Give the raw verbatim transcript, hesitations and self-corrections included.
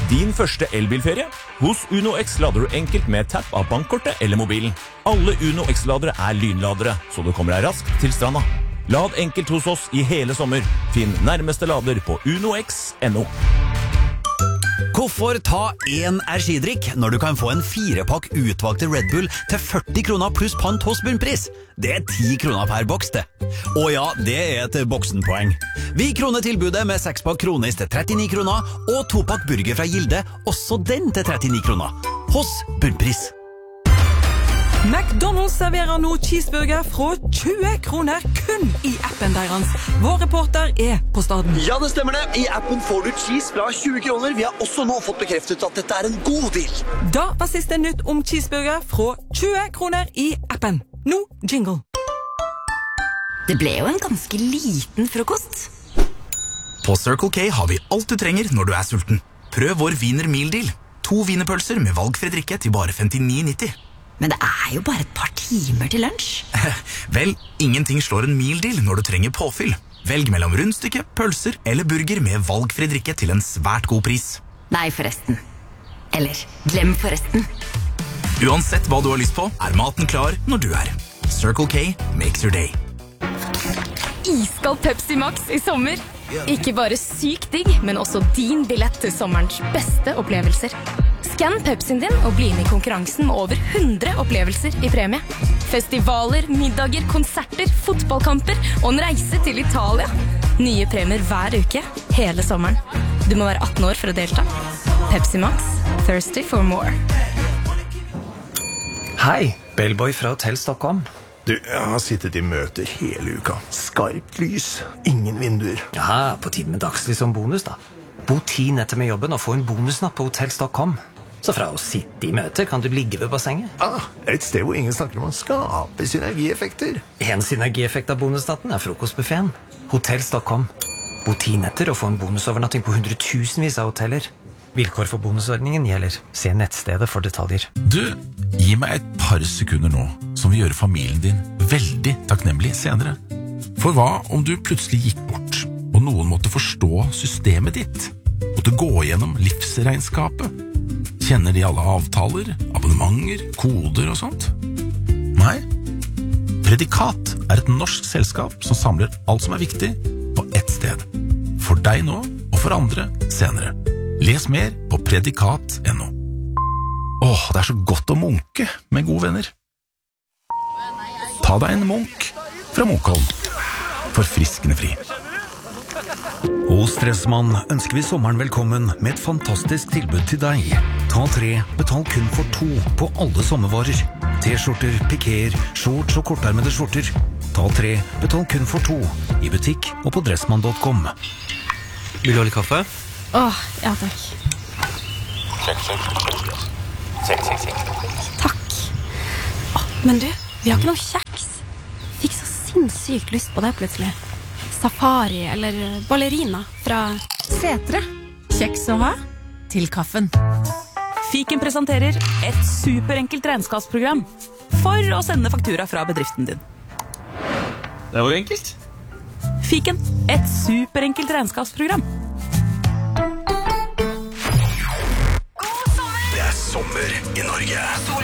din første elbilferie? Hos Uno X lader du enkelt med tapp av bankkortet eller mobilen. Alle Uno X-ladere er lynladere, så du kommer deg raskt til stranda. Lad enkelt hos oss i hele sommer. Finn nærmeste lader på uno x punktum no. Hvorfor ta en energidrikk når du kan få en firepakk utvalgte Red Bull til førti kroner pluss pant hos bunnpris? Det er ti kroner per boks, det. Og ja, det er et boksenpoeng. Vi kroner tilbudet med sekspakk kronis til trettini kroner, og topakk burger fra Gilde, også den til trettini kroner. Hos bunnpris. McDonald's serverer nå cheeseburger fra tjue kroner kun i appen deres. Vår reporter er på staden. Ja, det stemmer det. I appen får du cheese fra tjue kroner. Vi har også nå fått bekreftet at dette er en god deal. Da var siste nytt om cheeseburger fra tjue kroner i appen. Nå jingle. Det ble jo en ganske liten frokost. På Circle K har vi alt du trenger når du er sulten. Prøv vår Wiener Meal Deal. To wienerpølser med valgfri drikke til bare femtini nitti. Men det er jo bare et par timer til lunsj. Vel, ingenting slår en meal deal når du trenger påfyll. Velg mellom rundstykke, pølser eller burger med valgfri drikke til en svært god pris. Nei, forresten. Eller, glem forresten. Uansett hva du har lyst på, er maten klar når du er. Circle K makes your day. Iskald Pepsi Max i sommer. Ikke bare sykt digg, men også din billett til sommerens beste opplevelser. Skann Pepsien din og bli med i konkurransen med over hundre opplevelser i premie. Festivaler, middager, konserter, fotballkamper og en reise til Italia. Nye premier hver uke, hele sommeren. Du må være atten år for å delta. Pepsi Max, thirsty for more. Hei, Bellboy fra Hotel Stockholm. Du, jeg har sittet i møter hele uka. Skarpt lys, ingen vinduer. Ja, på tiden med dagslys som bonus da. Bo ti netter med jobben og få en bonusnapp på Hotel Stockholm. Så fra å sitte i møte kan du ligge ved bassenget. Ah, et sted hvor ingen snakker om å skape synergieffekter. En synergieffekt av bonusnatten er frokostbuffeten. Hotel Stockholm. Bo ti netter og få en bonusovernatting på hundretusenvis av hoteller. Vilkår for bonusordningen gjelder. Se nettstedet for detaljer. Du, gi meg et par sekunder nå, som vil gjøre familien din veldig takknemlig senere. For hva om du plutselig gikk bort, og noen måtte forstå systemet ditt? Måtte gå gjennom livsregnskapet? Kjenner de alle avtaler, abonnementer, koder og sånt? Nei. Predikat er et norsk selskap som samler alt som er viktig på ett sted. For deg nå, og for andre senere. Les mer på predikat punktum no. Åh, det er så godt å munke med gode venner. Ta deg en munk fra Munkholm. Forfriskende fri. Hos Dressmann ønsker vi sommeren velkommen med et fantastisk tilbud til deg. Ta tre, betal kun for to på alle sommervarer. T-skjorter, pikéer, shorts og kortarmede skjorter. Ta tre, betal kun for to. I butikk og på dressmann punktum com. Vil du ha litt kaffe? Åh, ja takk. Sjekk, sjekk. Sjekk, sjekk, sjekk. Takk. Åh, men du, vi har ikke noe kjeks. Fikk så sinnssykt lyst på det plutselig. Safari eller ballerina fra Setre. Kjeks å ha til kaffen. Fiken presenterer et superenkelt regnskapsprogram for å sende faktura fra bedriften din. Det var enkelt. Fiken, et superenkelt regnskapsprogram. Det er sommer i Norge.